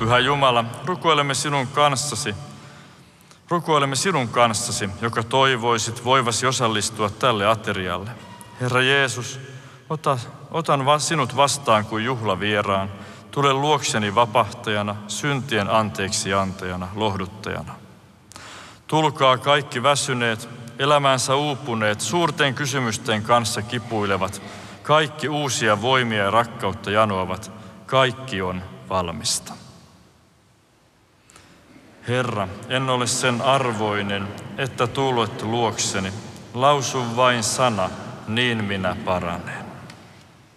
Pyhä Jumala, rukoilemme sinun kanssasi, joka toivoisit voivasi osallistua tälle aterialle. Herra Jeesus, otan sinut vastaan kuin juhlavieraan. Tule luokseni vapahtajana, syntien anteeksi antajana, lohduttajana. Tulkaa kaikki väsyneet, elämäänsä uupuneet, suurten kysymysten kanssa kipuilevat, kaikki uusia voimia ja rakkautta janoavat, kaikki on valmista. Herra, en ole sen arvoinen, että tulet luokseni. Lausu vain sana, niin minä paranen.